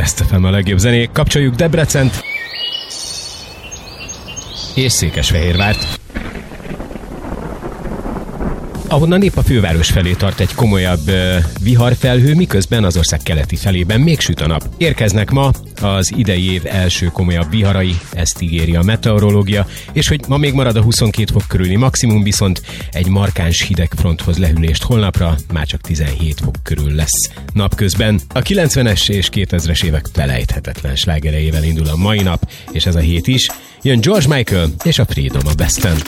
Last FM a legjobb zenék. Kapcsoljuk Debrecent és Székesfehérvárt, ahonnan épp a főváros felé tart egy komolyabb viharfelhő, miközben az ország keleti felében még süt a nap. Érkeznek ma az idei év első komolyabb viharai, ezt ígéri a meteorológia, és hogy ma még marad a 22 fok körüli maximum, viszont egy markáns hidegfronthoz lehűlést holnapra már csak 17 fok körül lesz. Napközben a 90-es és 2000-es évek felejthetetlen slágereivel indul a mai nap, és ez a hét is. Jön George Michael és a Freedom a Besten.